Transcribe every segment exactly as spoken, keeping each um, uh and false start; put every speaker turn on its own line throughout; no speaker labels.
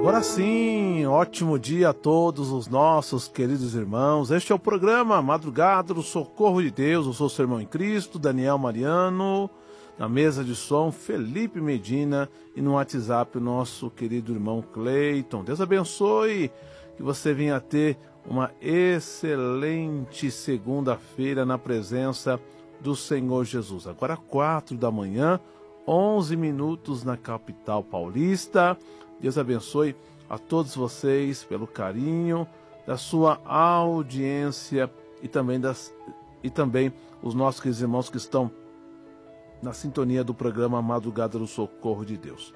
Agora sim, ótimo dia a todos os nossos queridos irmãos. Este é o programa Madrugada do Socorro de Deus. Eu sou seu irmão em Cristo, Daniel Mariano. Na mesa de som, Felipe Medina. E no WhatsApp, o nosso querido irmão Cleiton. Deus abençoe, que você venha ter uma excelente segunda-feira na presença do Senhor Jesus. Agora quatro da manhã, onze minutos na capital paulista. Deus abençoe a todos vocês pelo carinho da sua audiência e também, das, e também os nossos queridos irmãos que estão na sintonia do programa Madrugada do Socorro de Deus.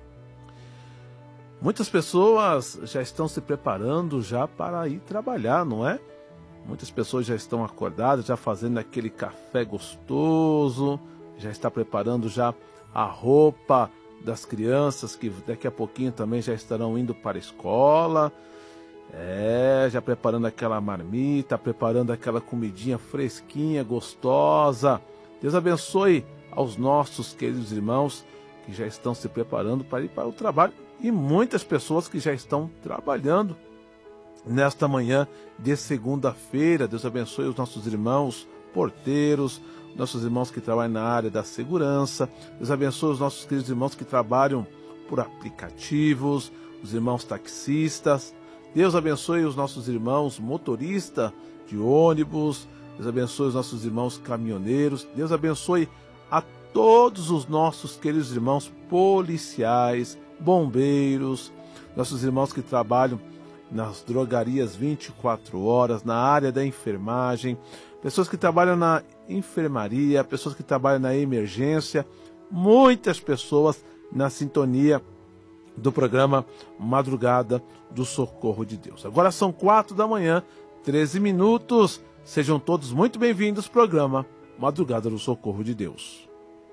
Muitas pessoas já estão se preparando já para ir trabalhar, não é? Muitas pessoas já estão acordadas, já fazendo aquele café gostoso, já está preparando já a roupa das crianças que daqui a pouquinho também já estarão indo para a escola, é, já preparando aquela marmita, preparando aquela comidinha fresquinha, gostosa. Deus abençoe aos nossos queridos irmãos que já estão se preparando para ir para o trabalho e muitas pessoas que já estão trabalhando nesta manhã de segunda-feira. Deus abençoe os nossos irmãos porteiros, nossos irmãos que trabalham na área da segurança. Deus abençoe os nossos queridos irmãos que trabalham por aplicativos, os irmãos taxistas. Deus abençoe os nossos irmãos motoristas de ônibus. Deus abençoe os nossos irmãos caminhoneiros. Deus abençoe a todos os nossos queridos irmãos policiais, bombeiros, nossos irmãos que trabalham nas drogarias vinte e quatro horas, na área da enfermagem, pessoas que trabalham na enfermaria, pessoas que trabalham na emergência, muitas pessoas na sintonia do programa Madrugada do Socorro de Deus. Agora são quatro da manhã, treze minutos. Sejam todos muito bem-vindos ao programa Madrugada do Socorro de Deus.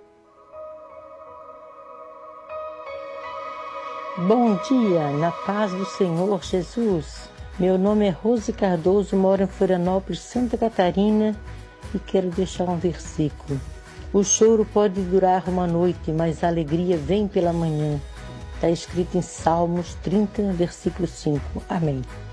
Bom dia, na paz do Senhor Jesus. Meu nome é Rose Cardoso, moro em Florianópolis, Santa Catarina, e quero deixar um versículo. O choro pode durar uma noite, mas a alegria vem pela manhã. Está escrito em Salmos trinta, versículo cinco. Amém.